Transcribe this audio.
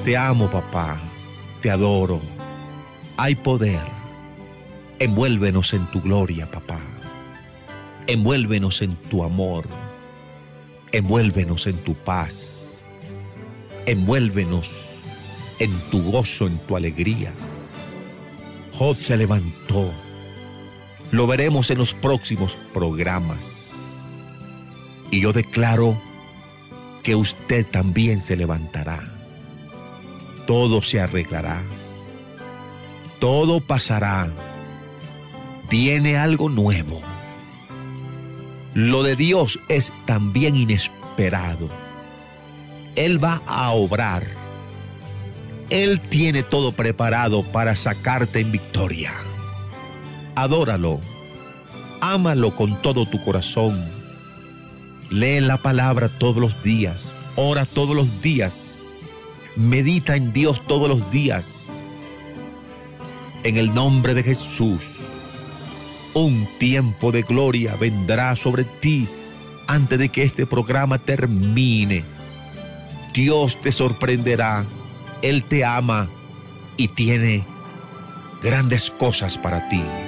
Te amo, papá. Te adoro. Hay poder. Envuélvenos en tu gloria, papá. Envuélvenos en tu amor. Envuélvenos en tu paz. Envuélvenos en tu gozo, en tu alegría. Job se levantó. Lo veremos en los próximos programas. Y yo declaro que usted también se levantará. Todo se arreglará. Todo pasará. Viene algo nuevo. Lo de Dios es también inesperado. Él va a obrar. Él tiene todo preparado para sacarte en victoria. Adóralo. Ámalo con todo tu corazón. Lee la palabra todos los días. Ora todos los días. Medita en Dios todos los días. En el nombre de Jesús, un tiempo de gloria vendrá sobre ti antes de que este programa termine. Dios te sorprenderá. Él te ama y tiene grandes cosas para ti.